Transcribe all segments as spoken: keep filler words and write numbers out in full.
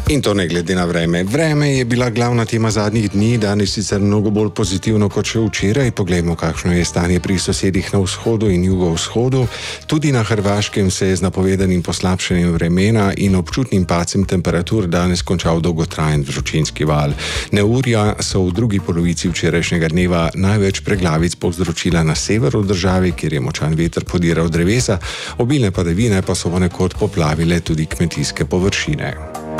In to ne glede na vreme. Vreme je bila glavna tema zadnjih dni, danes sicer mnogo bolj pozitivno kot še včeraj. Poglejmo, kakšno je stanje pri sosedih na vzhodu in jugovzhodu. Tudi na Hrvaškem se je z napovedanim poslabšanjem vremena in občutnim padcem temperatur danes končal dolgotrajen vročinski val. Neurja so v drugi polovici včerajšnjega dneva največ preglavic povzročila na severu države, kjer je močan veter podiral drevesa, obilne padavine pa so ponekod poplavile tudi kmetijske površine.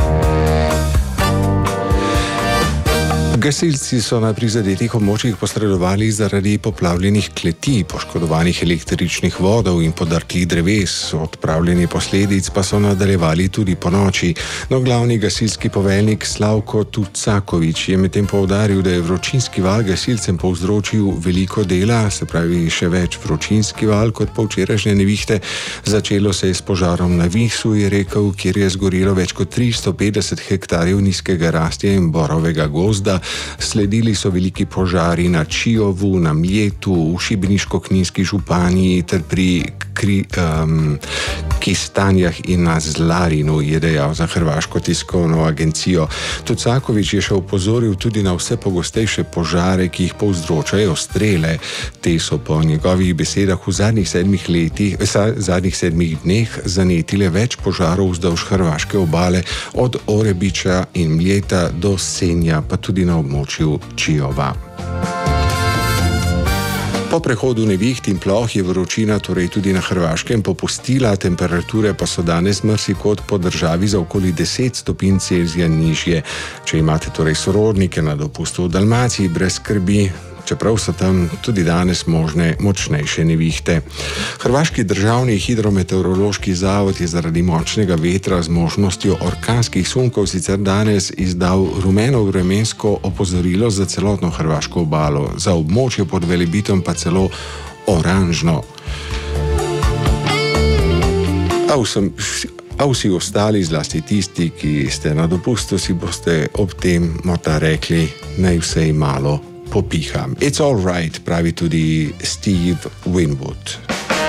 Gasilci so na prizadetih območjih posredovali zaradi poplavljenih kleti, poškodovanih električnih vodov in podrtih dreves. Odpravljanje posledic pa so nadaljevali tudi po noči. No, glavni gasilski poveljnik Slavko Tucaković je medtem poudaril, da je vročinski val gasilcem povzročil veliko dela, se pravi še več vročinski val kot po včerajšnje nevihte. Začelo se je s požarom na Visu, je rekel, kjer je zgorelo več kot tristo petdeset hektarjev nizkega rastja in borovega gozda. Sledili so veliki požari na Čijovu, na Mljetu, v Šibeniško-Kninski županiji ter pri Kri, um, Kistanjah in na Zlarinu, je dejal za hrvaško tiskovno agencijo. Tucaković je še opozoril tudi na vse pogostejše požare, ki jih povzročajo strele. Te so po njegovih besedah v zadnjih sedmih letih, zadnjih sedmih dneh zanetile več požarov vzdolž hrvaške obale, od Orebića in Mljeta do Senja, pa tudi na območju Čijova. Po prehodu neviht in ploh je vročina torej tudi na Hrvaškem popustila, temperature pa so danes marsikod po državi za okoli deset stopinj Celzija nižje. Če imate torej sorodnike na dopustu v Dalmaciji, brez skrbi, čeprav so tam tudi danes možne močnejše nevihte. Hrvaški državni hidrometeorološki zavod je zaradi močnega vetra z možnostjo orkanskih sunkov sicer danes izdal rumeno vremensko opozorilo za celotno hrvaško obalo, za območje pod Velebitom pa celo oranžno. A vsem, a vsi ostali, zlasti tisti, ki ste na dopustu, si boste ob tem morda rekli, naj vsej malo popiha. It's all right, pravi tudi Steve Winwood.